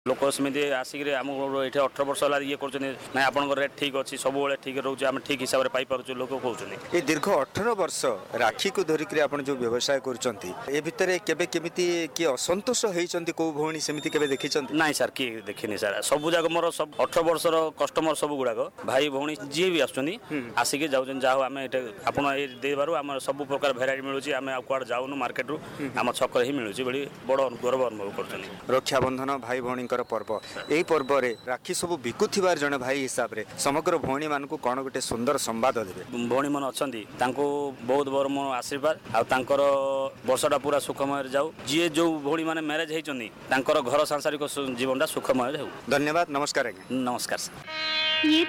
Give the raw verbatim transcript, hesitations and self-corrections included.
लोक सेमती आसिक आम ये अठर वर्ष है ये कर ना आप रेट ठीक अच्छी सब ठीक रोचे आम ठीक हिसाब से पाइपु लोक कहते ये दीर्घ अठर वर्ष राखी को धरिक आप जो व्यवसाय कर केबे केमिति किए असंतोष होती कौ भौणी सेमती केबे देखी ना सर किए देखनी सर सब जाक मोर सब अठर वर्षर कस्टमर सब गुड़ाक भाई भौणी जी भी आसिक जाऊँ जहाँ आम आपड़ आम सब प्रकार भेराइटी मिलूँ आम कौड़ जाऊन मार्केट रू आम छक ही मिलूँ बड़ी बड़ गौरव अनुभव कर रक्षाबंधन भाई भौणी पर्व यही पर्व में राखी सब बिकुथिबार जड़े भाई हिसाब से समग्र भौणी मान कौन गोटे सुंदर संवाद देवे भौणी मन अच्छा बहुत बर मो आशीर्वाद आर वर्षटा पूरा सुखमय जाऊ जी जो भौणी मैंने मैरेज होती घर सांसारिक जीवनटा सुखमय हो। धन्यवाद नमस्कार। नमस्कार सर।